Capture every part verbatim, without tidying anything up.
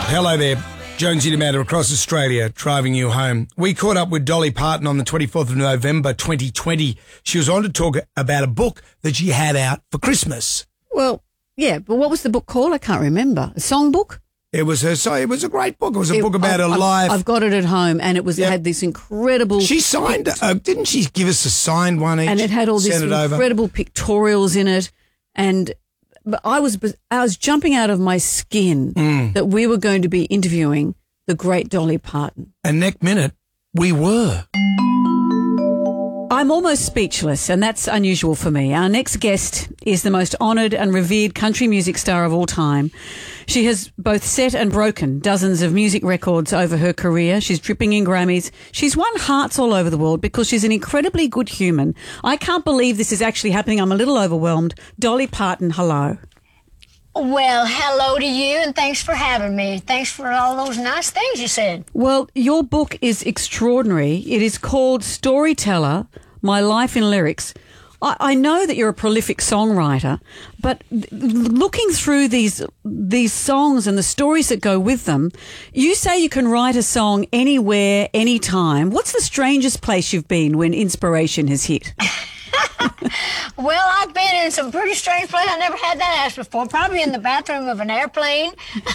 Hello there. Jonesy Amanda across Australia, driving you home. We caught up with Dolly Parton on the twenty-fourth of November, twenty twenty. She was on to talk about a book that she had out for Christmas. Well, yeah, but what was the book called? I can't remember. A songbook? It was her. So it was a great book. It was a It- book about I've, her I've- life. I've got it at home, and it was Yep. had this incredible. She signed. Uh, didn't she give us a signed one each? and it had all these Sent it over. incredible pictorials in it, and but I was I was jumping out of my skin Mm. that we were going to be interviewing the great Dolly Parton. And next minute, we were. I'm almost speechless, and that's unusual for me. Our next guest is the most honoured and revered country music star of all time. She has both set and broken dozens of music records over her career. She's dripping in Grammys. She's won hearts all over the world because she's an incredibly good human. I can't believe this is actually happening. I'm a little overwhelmed. Dolly Parton, hello. Well, hello to you, and thanks for having me. Thanks for all those nice things you said. Well, your book is extraordinary. It is called Storyteller, My Life in Lyrics. I, I know that you're a prolific songwriter, but th- looking through these these songs and the stories that go with them, you say you can write a song anywhere, anytime. What's the strangest place you've been when inspiration has hit? Well, I've been in some pretty strange places. I never had that asked before. Probably in the bathroom of an airplane.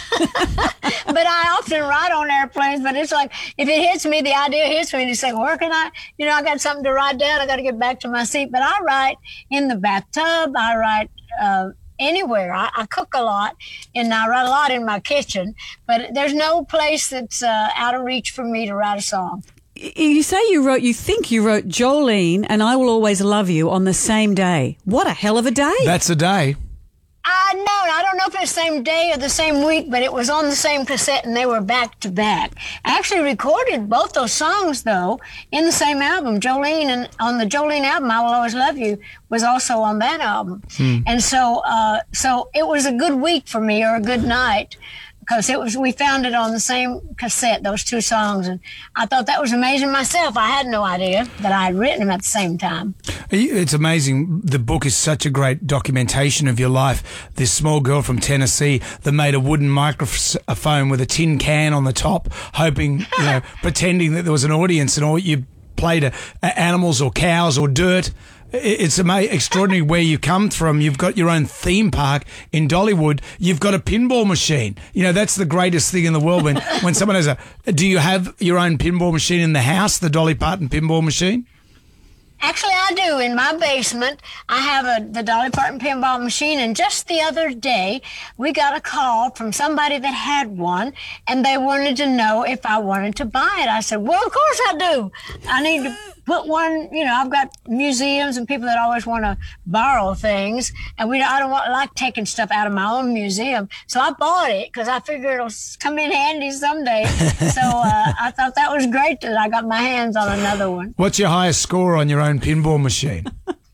But I often write on airplanes, but it's like, if it hits me, the idea hits me, and it's like, where can I, you know, I got something to write down. I got to get back to my seat. But I write in the bathtub. I write uh, anywhere. I, I cook a lot, and I write a lot in my kitchen. But there's no place that's uh, out of reach for me to write a song. You say you wrote, you think you wrote Jolene and I Will Always Love You on the same day. What a hell of a day. That's a day. I know. I don't know if it's the same day or the same week, but it was on the same cassette, and they were back to back. I actually recorded both those songs, though, in the same album. Jolene, and on the Jolene album, I Will Always Love You, was also on that album. Hmm. And so, uh, so it was a good week for me, or a good night, because it was. We found it on the same cassette, those two songs, and I thought that was amazing myself. I had no idea that I had written them at the same time. It's amazing. The book is such a great documentation of your life. This small girl from Tennessee that made a wooden microphone with a tin can on the top, hoping, you know, pretending that there was an audience, and all you played a, a animals or cows or dirt. It's ama- extraordinary where you come from. You've got your own theme park in Dollywood. You've got a pinball machine. You know, that's the greatest thing in the world when, when someone has a... Do you have your own pinball machine in the house, the Dolly Parton pinball machine? Actually, I do. In my basement, I have a the Dolly Parton pinball machine, and just the other day, we got a call from somebody that had one, and they wanted to know if I wanted to buy it. I said, well, of course I do. I need to put one, you know, I've got museums and people that always want to borrow things, and we I don't want, like taking stuff out of my own museum. So I bought it because I figured it'll come in handy someday. So uh, I thought that was great that I got my hands on another one. What's your highest score on your own pinball machine?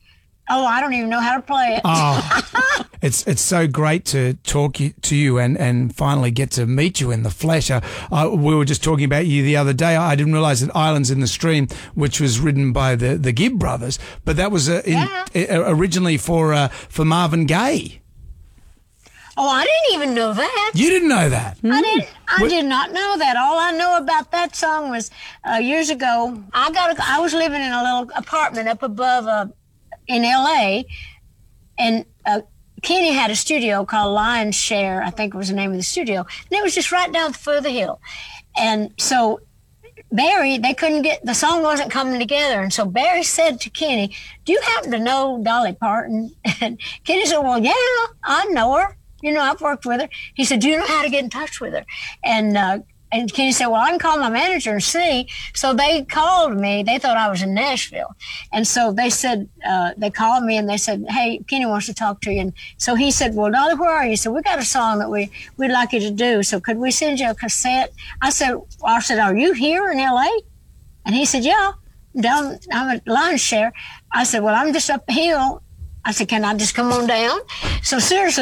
Oh, I don't even know how to play it. Oh, it's it's so great to talk you, to you and, and finally get to meet you in the flesh. Uh, uh, we were just talking about you the other day. I didn't realise that Islands in the Stream, which was written by the, the Gibb brothers, but that was uh, in, Yeah. uh, originally for uh, for Marvin Gaye. Oh, I didn't even know that. You didn't know that? I didn't. I What- did not know that. All I know about that song was uh, years ago. I got. A, I was living in a little apartment up above uh, in L A, and uh, Kenny had a studio called Lion's Share. I think was the name of the studio, and it was just right down the foot of the hill. And so Barry, they couldn't get the song wasn't coming together, and so Barry said to Kenny, "Do you happen to know Dolly Parton?" And Kenny said, "Well, yeah, I know her. You know, I've worked with her." He said, "Do you know how to get in touch with her?" And uh, and Kenny said, "Well, I can call my manager and see." So they called me. They thought I was in Nashville. And so they said, uh, they called me and they said, "Hey, Kenny wants to talk to you." And so he said, "Well, Dolly, where are you?" He said, "We got a song that we, we'd like you to do. So could we send you a cassette?" I said, I said, "Are you here in L A?" And he said, "Yeah, down, I'm at Lion's Share." I said, "Well, I'm just up the hill." I said, "Can I just come on down?" So seriously,